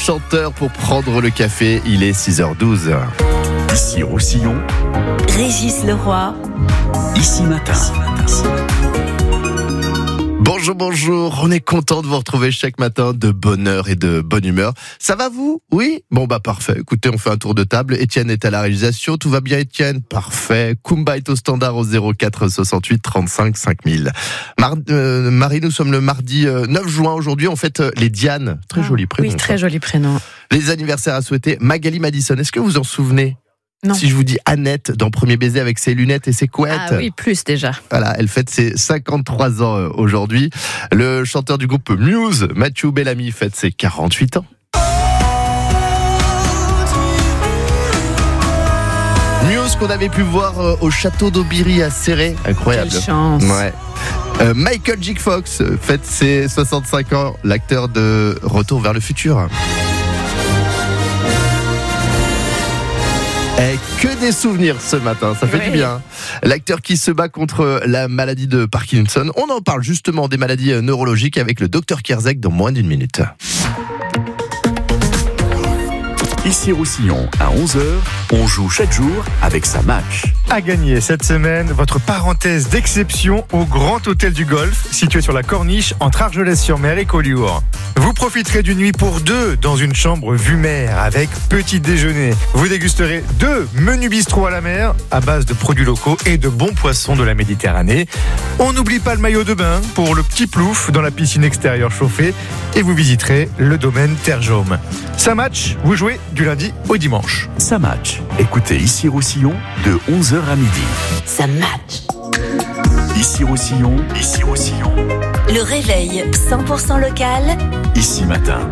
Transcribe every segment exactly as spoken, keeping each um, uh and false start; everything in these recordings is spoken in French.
chanteur pour prendre le café. Il est six heures douze. Ici Roussillon, Régis Leroy, Ici Matin. Bonjour, bonjour. On est content de vous retrouver chaque matin de bonne heure et de bonne humeur. Ça va vous? Oui? Bon bah parfait. Écoutez, on fait un tour de table. Étienne est à la réalisation. Tout va bien, Étienne? Parfait. Kumba est au standard au zéro quatre soixante-huit trente-cinq cinq mille. Mar- euh, Marie, nous sommes le mardi euh, neuf juin. Aujourd'hui, on fête euh, les Diane. Très ah, joli prénom. Oui, très ça. joli prénom. Les anniversaires à souhaiter. Magali Madison. Est-ce que vous en souvenez? Non. Si je vous dis Annette dans Premier baiser avec ses lunettes et ses couettes. Ah oui, plus déjà. Voilà, elle fête ses cinquante-trois ans aujourd'hui. Le chanteur du groupe Muse, Matthew Bellamy, fête ses quarante-huit ans. Muse qu'on avait pu voir au château d'Aubiri à Céré. Incroyable. Quelle chance. Ouais. Euh, Michael J. Fox fête ses soixante-cinq ans, l'acteur de Retour vers le futur. Et que des souvenirs ce matin, ça fait oui. du bien. L'acteur qui se bat contre la maladie de Parkinson. On en parle justement des maladies neurologiques avec le docteur Kierzek dans moins d'une minute. Ici Roussillon, à onze heures, on joue chaque jour avec sa match. À gagner cette semaine, votre parenthèse d'exception au Grand Hôtel du Golfe, situé sur la Corniche entre Argelès-sur-Mer et Collioure. Vous profiterez d'une nuit pour deux dans une chambre vue mer avec petit déjeuner. Vous dégusterez deux menus bistrot à la mer à base de produits locaux et de bons poissons de la Méditerranée. On n'oublie pas le maillot de bain pour le petit plouf dans la piscine extérieure chauffée et vous visiterez le domaine Terre Jaume. Ça match, vous jouez du lundi au dimanche. Sa match. Écoutez Ici Roussillon de onze heures à midi. ça match. Ici Roussillon, Ici Roussillon, Le réveil cent pour cent local, Ici Matin.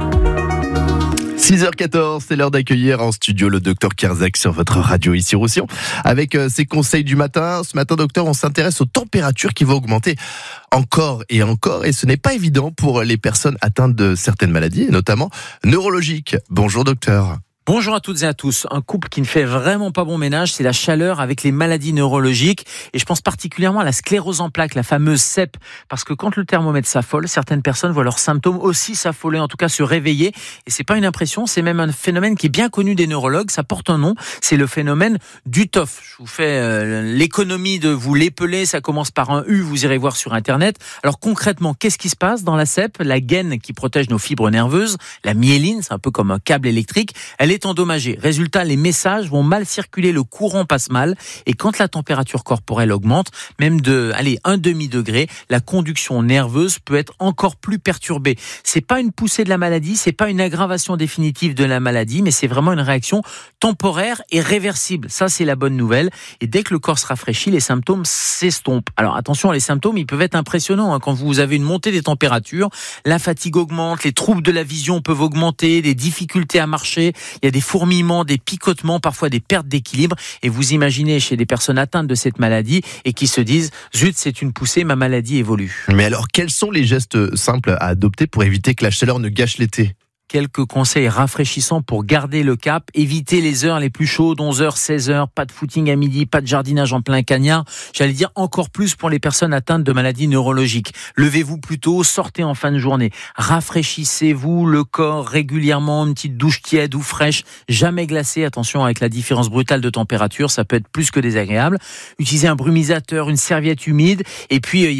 six heures quatorze, c'est l'heure d'accueillir en studio le docteur Kierzek sur votre radio Ici Roussillon. Avec euh, ses conseils du matin. Ce matin, docteur, on s'intéresse aux températures qui vont augmenter encore et encore. Et ce n'est pas évident pour les personnes atteintes de certaines maladies, et notamment neurologiques. Bonjour docteur. Bonjour à toutes et à tous. Un couple qui ne fait vraiment pas bon ménage, c'est la chaleur avec les maladies neurologiques. Et je pense particulièrement à la sclérose en plaques, la fameuse C E P. Parce que quand le thermomètre s'affole, certaines personnes voient leurs symptômes aussi s'affoler, en tout cas se réveiller. Et c'est pas une impression, c'est même un phénomène qui est bien connu des neurologues. Ça porte un nom, c'est le phénomène du T O F. Je vous fais euh, l'économie de vous l'épeler, ça commence par un U, vous irez voir sur Internet. Alors concrètement, qu'est-ce qui se passe dans la C E P? La gaine qui protège nos fibres nerveuses, la myéline, c'est un peu comme un câble électrique, elle est endommagée. Résultat, les messages vont mal circuler, le courant passe mal, et quand la température corporelle augmente, même de, allez, un demi-degré, la conduction nerveuse peut être encore plus perturbée. C'est pas une poussée de la maladie, c'est pas une aggravation définitive de la maladie, mais c'est vraiment une réaction temporaire et réversible. Ça, c'est la bonne nouvelle. Et dès que le corps se rafraîchit, les symptômes s'estompent. Alors attention, les symptômes, ils peuvent être impressionnants, hein. Quand vous avez une montée des températures, la fatigue augmente, les troubles de la vision peuvent augmenter, des difficultés à marcher, il y a des fourmillements, des picotements, parfois des pertes d'équilibre. Et vous imaginez chez des personnes atteintes de cette maladie et qui se disent « Zut, c'est une poussée, ma maladie évolue ». Mais alors, quels sont les gestes simples à adopter pour éviter que la chaleur ne gâche l'été ? Quelques conseils rafraîchissants pour garder le cap. Éviter les heures les plus chaudes, onze heures, seize heures, pas de footing à midi, pas de jardinage en plein cagnard. J'allais dire encore plus pour les personnes atteintes de maladies neurologiques. Levez-vous plus tôt, sortez en fin de journée. Rafraîchissez-vous le corps régulièrement, une petite douche tiède ou fraîche, jamais glacée. Attention avec la différence brutale de température, ça peut être plus que désagréable. Utilisez un brumisateur, une serviette humide et puis